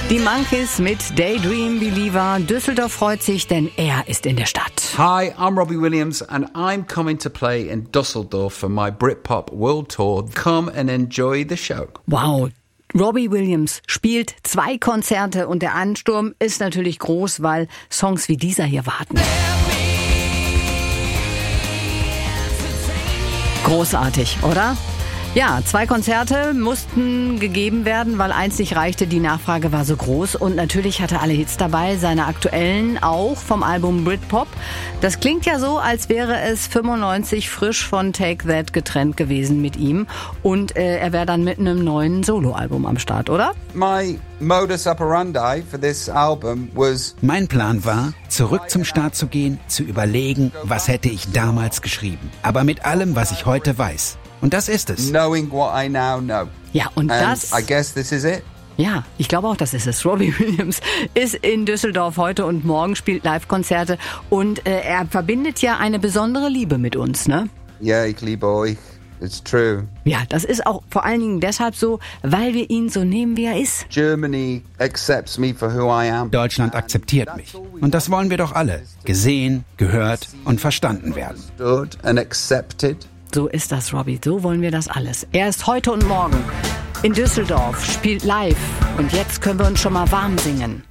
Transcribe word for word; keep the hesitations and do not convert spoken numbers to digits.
Die Monkeys mit Daydream Believer. Düsseldorf freut sich, denn er ist in der Stadt. Hi, I'm Robbie Williams and I'm coming to play in Düsseldorf for my Britpop World Tour. Come and enjoy the show. Wow. Robbie Williams spielt zwei Konzerte und der Ansturm ist natürlich groß, weil Songs wie dieser hier warten. Großartig, oder? Ja, zwei Konzerte mussten gegeben werden, weil eins nicht reichte. Die Nachfrage war so groß und natürlich hatte alle Hits dabei, seine aktuellen auch vom Album Britpop. Das klingt ja so, als wäre es fünfundneunzig frisch von Take That getrennt gewesen mit ihm und äh, er wäre dann mit einem neuen Soloalbum am Start, oder? My modus operandi for this album was... Mein Plan war, zurück zum Start zu gehen, zu überlegen, was hätte ich damals geschrieben. Aber mit allem, was ich heute weiß. Und das ist es. Knowing what I now know. Ja, und And das... I guess this is it. Ja, ich glaube auch, das ist es. Robbie Williams ist in Düsseldorf heute und morgen, spielt Live-Konzerte und äh, er verbindet ja eine besondere Liebe mit uns, ne? Ja, ich liebe euch. It's true. Ja, das ist auch vor allen Dingen deshalb so, weil wir ihn so nehmen, wie er ist. Germany accepts me for who I am. Deutschland akzeptiert mich. Und das wollen wir doch alle. Gesehen, gehört und verstanden werden. Understood and accepted. So ist das, Robbie. So wollen wir das alles. Er ist heute und morgen in Düsseldorf, spielt live. Und jetzt können wir uns schon mal warm singen.